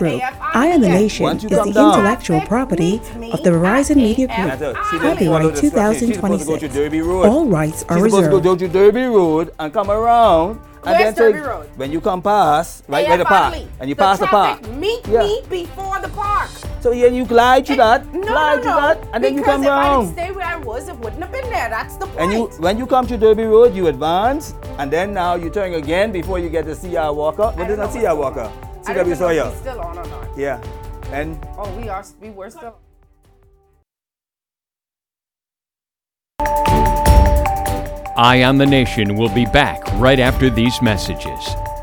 Group. Eye on the Nation is the intellectual property of the Verizon Media Group. Copyright 2026. All rights are reserved. You're supposed to go to Derby Road and come around. And Where's then Derby Road? when you come past, right where the park, and you pass the park. Meet me before the park. So then you glide to that, No. and then you come Because if I round. didn't stay where I was, it wouldn't have been there. That's the point. And when you come to Derby Road, you advance, and then now you turn again before you get to C.R. Walker. But there's not C.R. Walker. C.W. Sawyer. We're still on or not? Yeah. And We were still. Eye on the Nation will be back right after these messages.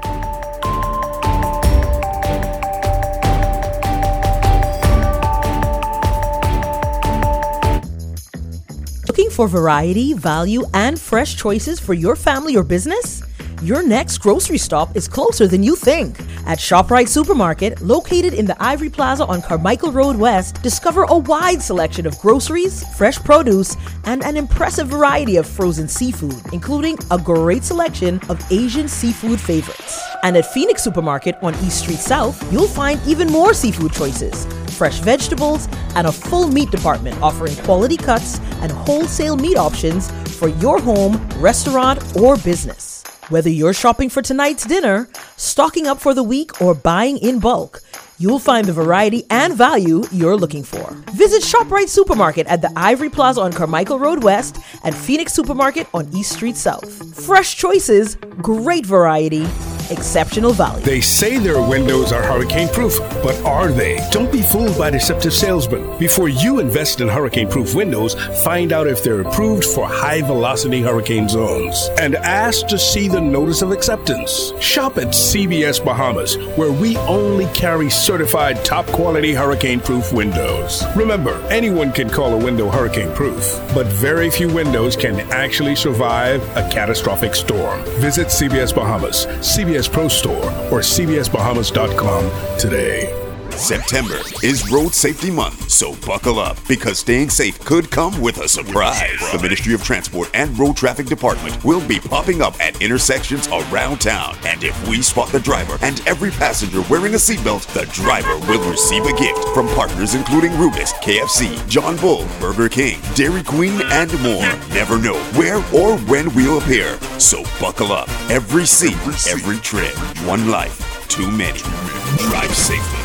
Looking for variety, value, and fresh choices for your family or business? Your next grocery stop is closer than you think. At ShopRite Supermarket, located in the Ivory Plaza on Carmichael Road West, discover a wide selection of groceries, fresh produce, and an impressive variety of frozen seafood, including a great selection of Asian seafood favorites. And at Phoenix Supermarket on East Street South, you'll find even more seafood choices, fresh vegetables, and a full meat department offering quality cuts and wholesale meat options for your home, restaurant, or business. Whether you're shopping for tonight's dinner, stocking up for the week, or buying in bulk, you'll find the variety and value you're looking for. Visit ShopRite Supermarket at the Ivory Plaza on Carmichael Road West and Phoenix Supermarket on East Street South. Fresh choices, great variety, exceptional value. They say their windows are hurricane-proof, but are they? Don't be fooled by deceptive salesmen. Before you invest in hurricane-proof windows, find out if they're approved for high-velocity hurricane zones. And ask to see the notice of acceptance. Shop at CBS Bahamas, where we only carry certified top-quality hurricane-proof windows. Remember, anyone can call a window hurricane-proof, but very few windows can actually survive a catastrophic storm. Visit CBS Bahamas, CBS Pro Store, or cbsbahamas.com today. September is Road Safety Month, so buckle up because staying safe could come with a surprise. The Ministry of Transport and Road Traffic Department will be popping up at intersections around town. And if we spot the driver and every passenger wearing a seatbelt, the driver will receive a gift from partners including Rubis, KFC, John Bull, Burger King, Dairy Queen, and more. Never know where or when we'll appear, so buckle up. Every seat, every trip. One life, too many. Drive safely.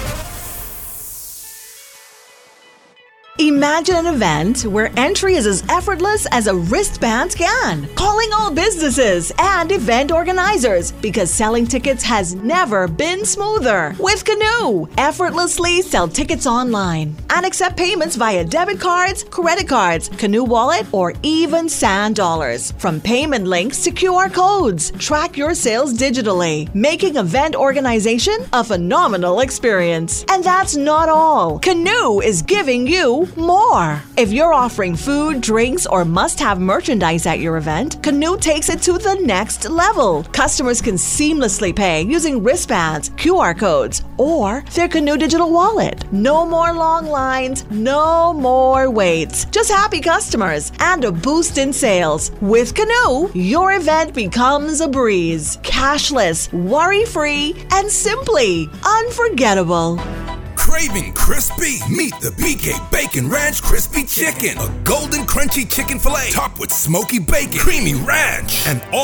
Imagine an event where entry is as effortless as a wristband can. Calling all businesses and event organizers because selling tickets has never been smoother. With Canoe, effortlessly sell tickets online and accept payments via debit cards, credit cards, Canoe Wallet, or even Sand Dollars. From payment links to QR codes, track your sales digitally, making event organization a phenomenal experience. And that's not all. Canoe is giving you more. If you're offering food, drinks, or must-have merchandise at your event, Canoe takes it to the next level. Customers can seamlessly pay using wristbands, QR codes, or their Canoe digital wallet. No more long lines, no more waits. Just happy customers and a boost in sales. With Canoe, your event becomes a breeze. Cashless, worry-free, and simply unforgettable. Craving crispy? Meet the BK Bacon Ranch Crispy Chicken. A golden crunchy chicken filet topped with smoky bacon, creamy ranch, and all